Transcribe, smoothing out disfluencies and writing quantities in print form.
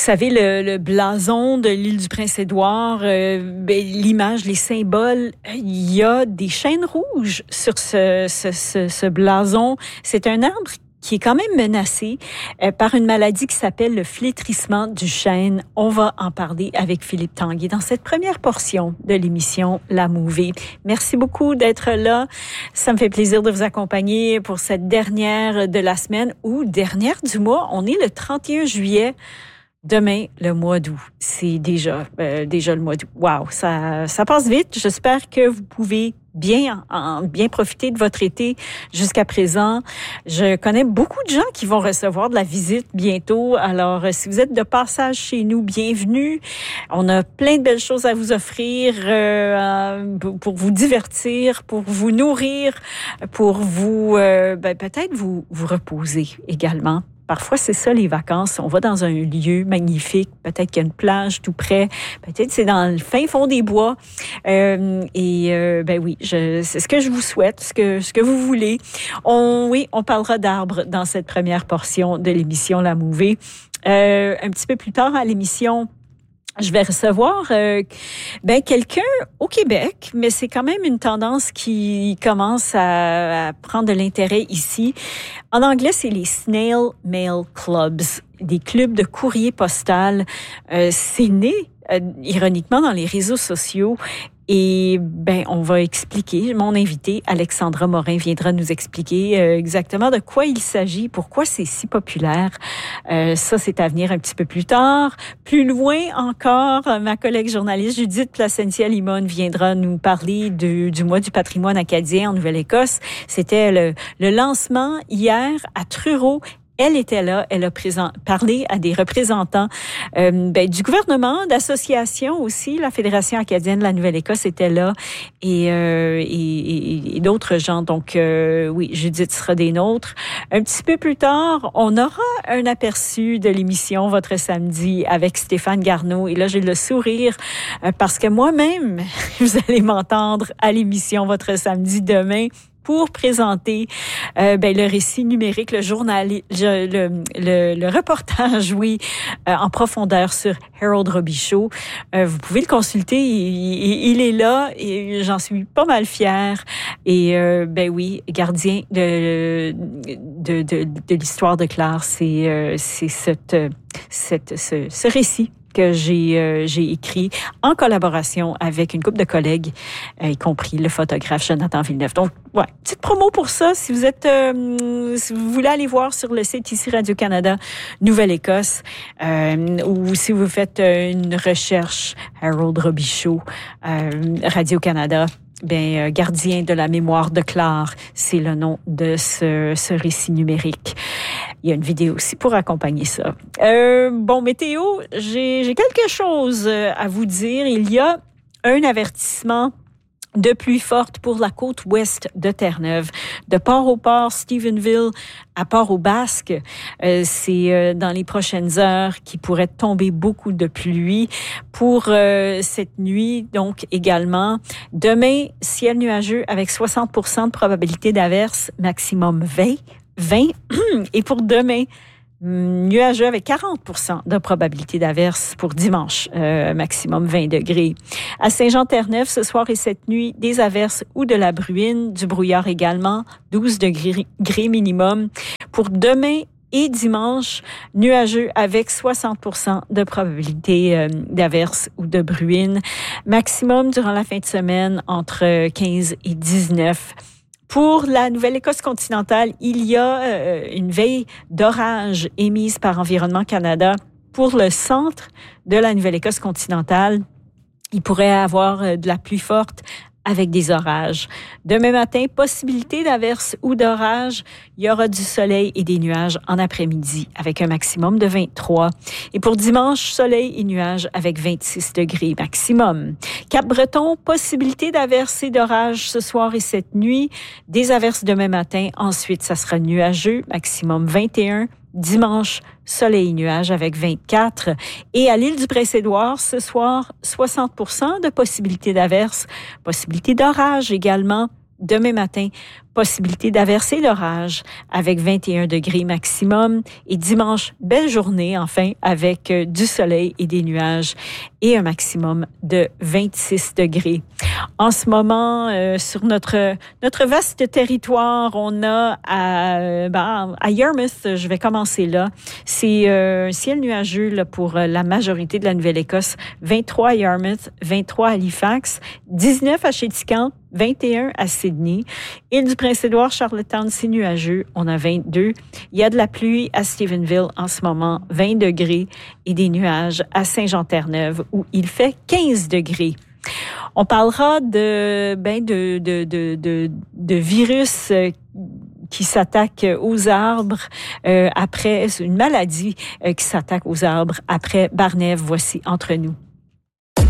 savez, le blason de l'île du Prince-Édouard, l'image, les symboles, il y a des chaînes rouges sur ce blason. C'est un arbre qui est quand même menacé par une maladie qui s'appelle le flétrissement du chêne. On va en parler avec Philippe Tanguay dans cette première portion de l'émission La Mouvée. Merci beaucoup d'être là. Ça me fait plaisir de vous accompagner pour cette dernière de la semaine ou dernière du mois. On est le 31 juillet. Demain, le mois d'août. C'est déjà le mois d'août. Wow, ça passe vite. J'espère que vous pouvez bien profiter de votre été jusqu'à présent. Je connais beaucoup de gens qui vont recevoir de la visite bientôt. Alors, si vous êtes de passage chez nous, bienvenue. On a plein de belles choses à vous offrir pour vous divertir, pour vous nourrir, pour vous peut-être vous reposer également. Parfois, c'est ça, les vacances. On va dans un lieu magnifique. Peut-être qu'il y a une plage tout près. Peut-être c'est dans le fin fond des bois. Oui, c'est ce que je vous souhaite, ce que vous voulez. On parlera d'arbres dans cette première portion de l'émission La Mouvée. Un petit peu plus tard à l'émission, je vais recevoir quelqu'un au Québec, mais c'est quand même une tendance qui commence à prendre de l'intérêt ici. En anglais, c'est les Snail Mail Clubs, des clubs de courrier postal. C'est né, ironiquement, dans les réseaux sociaux. Et on va expliquer. Mon invité, Alexandra Morin, viendra nous expliquer exactement de quoi il s'agit, pourquoi c'est si populaire. Ça, c'est à venir un petit peu plus tard. Plus loin encore, ma collègue journaliste Judith Placentia-Limon viendra nous parler du mois du patrimoine acadien en Nouvelle-Écosse. C'était le lancement hier à Truro. Elle était là, elle a parlé à des représentants du gouvernement, d'associations aussi. La Fédération acadienne de la Nouvelle-Écosse était là et d'autres gens. Donc, oui, Judith sera des nôtres. Un petit peu plus tard, on aura un aperçu de l'émission Votre Samedi avec Stéphane Garneau. Et là, j'ai le sourire parce que moi-même, vous allez m'entendre à l'émission Votre Samedi demain pour présenter le récit numérique, le reportage, en profondeur sur Harold Robichaud. Vous pouvez le consulter, il est là et j'en suis pas mal fière. Et gardien de l'histoire de Clare, c'est ce récit que j'ai écrit en collaboration avec une couple de collègues, y compris le photographe Jonathan Villeneuve. Donc, petite promo pour ça. Si vous voulez aller voir sur le site ici Radio-Canada Nouvelle-Écosse, ou si vous faites une recherche Harold Robichaud, Radio-Canada, gardien de la mémoire de Clare, c'est le nom de ce récit numérique. Il y a une vidéo aussi pour accompagner ça. Météo, j'ai quelque chose à vous dire. Il y a un avertissement de pluie forte pour la côte ouest de Terre-Neuve. De Port-au-Port, Stephenville, à Port-au-Basque, c'est dans les prochaines heures qu'il pourrait tomber beaucoup de pluie. Pour cette nuit, donc également. Demain, ciel nuageux avec 60% de probabilité d'averse, maximum 20. Et pour demain, nuageux avec 40% de probabilité d'averse pour dimanche, maximum 20 degrés. À Saint-Jean-Terre-Neuve, ce soir et cette nuit, des averses ou de la bruine, du brouillard également, 12 degrés minimum. Pour demain et dimanche, nuageux avec 60% de probabilité d'averse ou de bruine. Maximum durant la fin de semaine entre 15 et 19. Pour la Nouvelle-Écosse continentale, il y a une veille d'orage émise par Environnement Canada pour le centre de la Nouvelle-Écosse continentale. Il pourrait y avoir de la pluie forte avec des orages. Demain matin, possibilité d'averse ou d'orage. Il y aura du soleil et des nuages en après-midi avec un maximum de 23. Et pour dimanche, soleil et nuages avec 26 degrés maximum. Cap-Breton, possibilité d'averse et d'orage ce soir et cette nuit. Des averses demain matin. Ensuite, ça sera nuageux, maximum 21. Dimanche, soleil et nuages avec 24. Et à l'île du Prince-Édouard, ce soir, 60% de possibilité d'averse, possibilité d'orage également. Demain matin, Possibilité d'averser l'orage avec 21 degrés maximum. Et dimanche, belle journée, enfin, avec du soleil et des nuages et un maximum de 26 degrés. En ce moment, sur notre vaste territoire, on a à Yarmouth, je vais commencer là, c'est un ciel nuageux là, pour la majorité de la Nouvelle-Écosse. 23 à Yarmouth, 23 à Halifax, 19 à Chéticamp, 21 à Sydney. Île du Prince-Édouard, Charlottetown, c'est nuageux. On a 22. Il y a de la pluie à Stephenville en ce moment, 20 degrés, et des nuages à Saint-Jean-Terre-Neuve où il fait 15 degrés. On parlera de virus qui s'attaque aux arbres après une maladie qui s'attaque aux arbres après Barnève. Voici Entre nous.